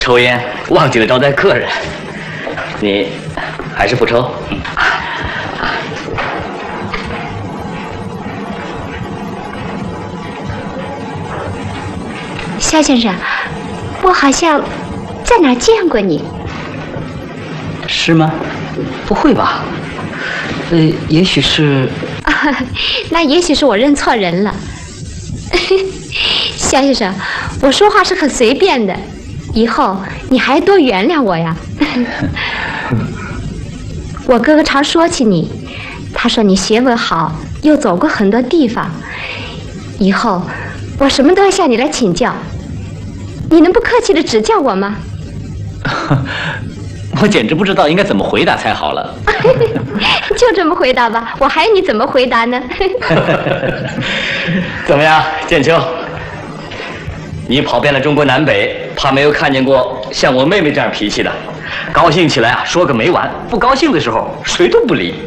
抽烟忘记了招待客人，你还是不抽？ 肖先生，我好像在哪儿见过你。 是吗？不会吧？也许是…… 那也许是我认错人了。肖先生，我说话是很随便的，以后你还多原谅我呀。我哥哥常说起你，他说你学问好，又走过很多地方，以后我什么都要向你来请教，你能不客气地指教我吗？ 我简直不知道应该怎么回答才好了。 就这么回答吧，我还要你怎么回答呢？ 怎么样，建秋？你跑遍了中国南北，怕没有看见过像我妹妹这样脾气的。高兴起来啊，说个没完；不高兴的时候，谁都不理。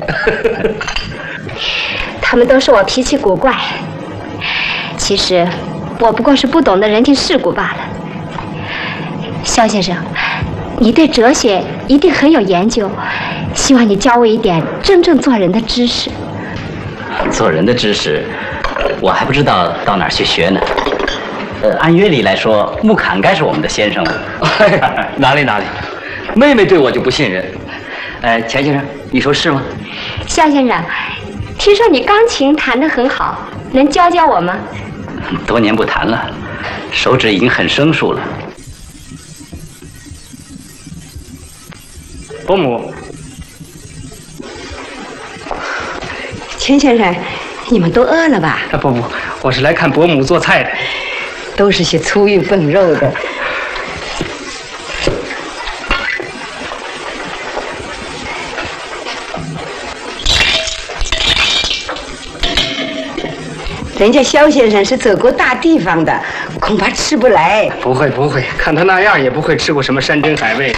他们都说我脾气古怪，其实我不过是不懂得人情世故罢了。肖先生，你对哲学一定很有研究，希望你教我一点真正做人的知识。 做人的知识，我还不知道到哪儿去学呢。按约理来说，穆侃该是我们的先生了。哪里，妹妹对我就不信任。钱先生，你说是吗？ 肖先生，听说你钢琴弹得很好，能教教我吗？ 多年不弹了，手指已经很生疏了。 伯母， 钱先生，你们都饿了吧？ 不，我是来看伯母做菜的。 都是些粗鱼笨肉的。人家肖先生是走过大地方的，恐怕吃不来。 不会，看他那样也不会吃过什么山珍海味。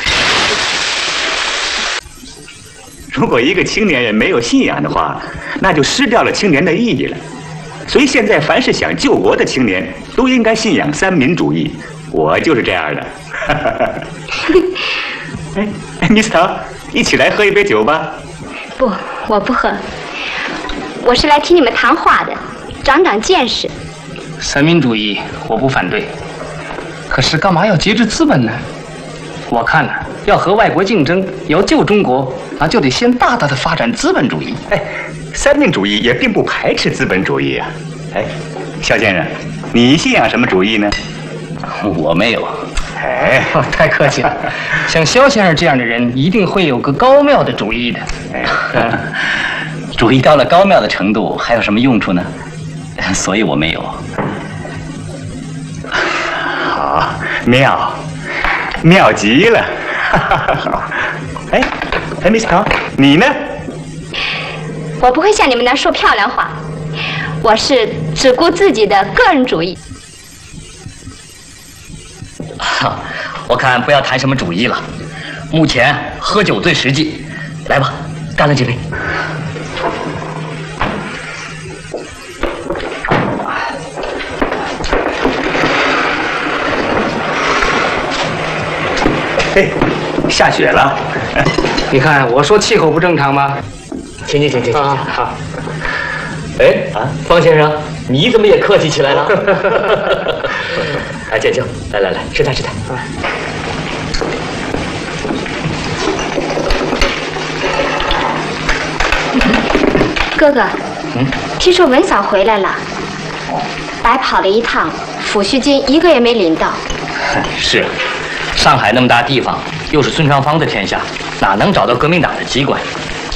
如果一个青年人没有信仰的话，那就失掉了青年的意义了。所以现在凡是想救国的青年，都应该信仰三民主义。我就是这样的。Mr. 一起来喝一杯酒吧。 不，我不喝，我是来听你们谈话的，长长见识。 三民主义我不反对，可是干嘛要节制资本呢？我看呢，要和外国竞争，要救中国，那就得先大大的发展资本主义。 三民主义也并不排斥资本主义啊。肖先生，你信仰什么主义呢？ 我没有。 太客气了。像肖先生这样的人，一定会有个高妙的主义的。 主义到了高妙的程度，还有什么用处呢？所以我没有。 好，妙极了。Mr. 你呢？ 我不会像你们那说漂亮话，我是只顾自己的个人主义。 我看不要谈什么主义了，目前喝酒最实际。来吧，干了几杯。 下雪了。 你看我说气候不正常吗？ 请。 好。 方先生，你怎么也客气起来了？建秋，来，吃菜。 哥哥，听说文嫂回来了，白跑了一趟，抚恤金一个也没领到。 是，上海那么大地方，又是孙传芳的天下，哪能找到革命党的机关？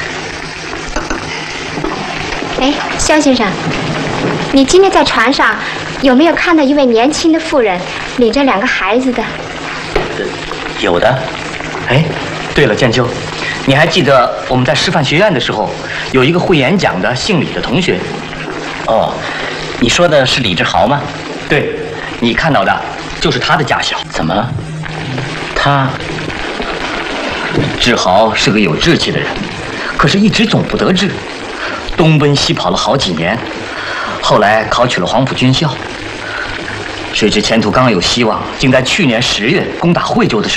肖先生，你今天在船上有没有看到一位年轻的妇人领着2个孩子的？ 有的。对了，建秋，你还记得我们在师范学院的时候，有一个会演讲的姓李的同学？你说的是李志豪吗？对，你看到的就是他的家小。怎么？志豪是个有志气的人，可是一直总不得志，东奔西跑了好几年，后来考取了黄埔军校。谁知前途刚有希望，竟在去年10月攻打惠州的时候